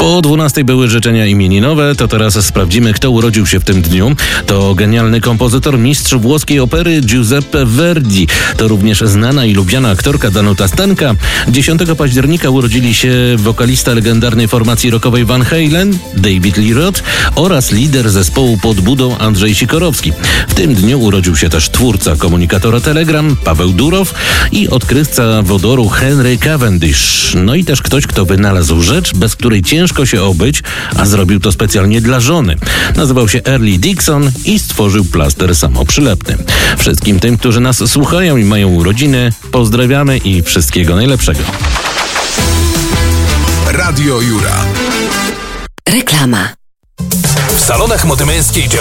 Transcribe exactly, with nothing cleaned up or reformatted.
Po dwunastej były życzenia imieninowe, to teraz sprawdzimy, kto urodził się w tym dniu. To genialny kompozytor, mistrz włoskiej opery Giuseppe Verdi. To również znana i lubiana aktorka Danuta Stenka. dziesiątego października urodzili się wokalista legendarnej formacji rockowej Van Halen, David Lee Roth, oraz lider zespołu Pod Budą Andrzej Sikorowski. W tym dniu urodził się też twórca komunikatora Telegram Paweł Durow i odkrywca wodoru Henry Cavendish. No i też ktoś, kto wynalazł rzecz, bez której ciężko się obyć, a zrobił to specjalnie dla żony. Nazywał się Early Dixon i stworzył plaster samoprzylepny. Wszystkim tym, którzy nas słuchają i mają urodziny, pozdrawiamy i wszystkiego najlepszego. Radio Jura. Reklama. W salonach Moty Męskiej